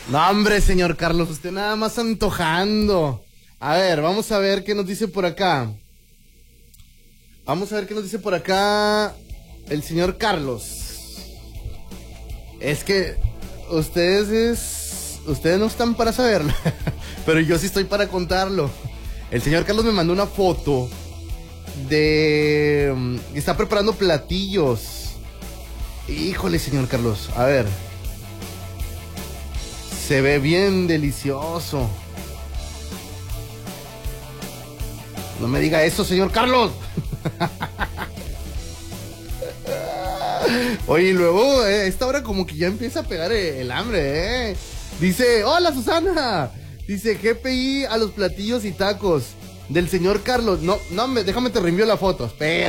No, hombre, señor Carlos, usted nada más antojando. A ver, vamos a ver qué nos dice por acá. Vamos a ver qué nos dice por acá el señor Carlos. Es que ustedes no están para saberlo, pero yo sí estoy para contarlo. El señor Carlos me mandó una foto de... está preparando platillos. Híjole, señor Carlos, a ver. Se ve bien delicioso. No me diga eso, señor Carlos. Oye, y luego, a esta hora como que ya empieza a pegar el hambre, ¿eh? Dice, hola, Susana. Dice, GPI a los platillos y tacos del señor Carlos. No, déjame te reenvío la foto. Espera.